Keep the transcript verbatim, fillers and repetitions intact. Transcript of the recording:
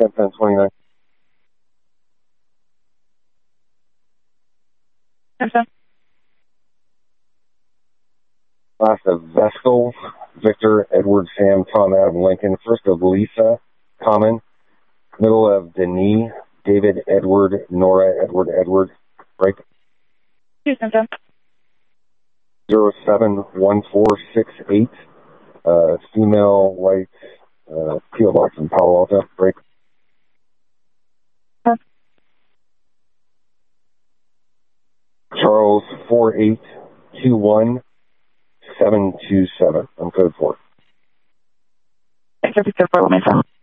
ten ten twenty-nine. Okay. Last of Vestal, Victor, Edward, Sam, Tom, Adam, Lincoln. First of Lisa, Common. Middle of Denis, David, Edward, Nora, Edward, Edward. Break. Houston, ten. Zero seven one four six eight. Uh, female, white, uh, P O Box in Palo Alto. Break. Huh? Charles, four eight two one seven two seven. I'm code four. Thanks, Victor, for what